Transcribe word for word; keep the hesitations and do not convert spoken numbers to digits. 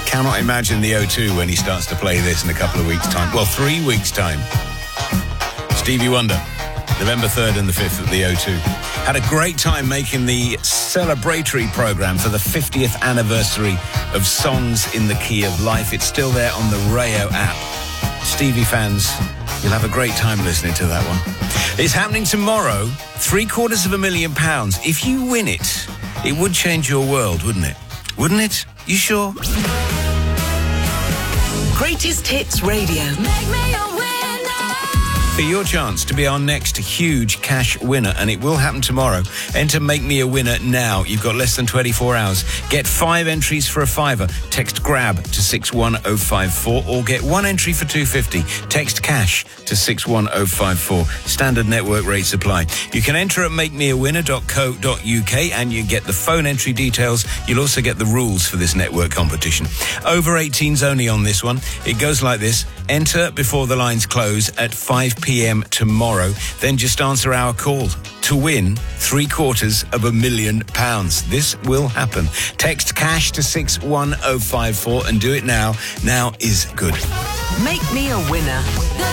Cannot imagine the O two when he starts to play this in a couple of weeks' time. Well, three weeks' time. Stevie Wonder, November third and the fifth at the O two. Had a great time making the celebratory programme for the fiftieth anniversary of Songs in the Key of Life. It's still there on the Rayo app. Stevie fans, you'll have a great time listening to that one. It's happening tomorrow. Three quarters of a million pounds. If you win it, it would change your world, wouldn't it? Wouldn't it? You sure? Greatest Hits Radio. Make me a winner. For your chance to be our next huge cash winner, and it will happen tomorrow. Enter Make Me a Winner now. You've got less than twenty-four hours. Get five entries for a fiver. Text GRAB to six one oh five four or get one entry for two hundred fifty. Text CASH to six one oh five four. Standard network rates apply. You can enter at make me a winner dot co dot uk and you get the phone entry details. You'll also get the rules for this network competition. Over eighteens only on this one. It goes like this. Enter before the lines close at five p.m. tomorrow. Then just answer our call to win three quarters of a million pounds. This will happen. Text CASH to six one oh five four and do it now. Now is good. Make me a winner.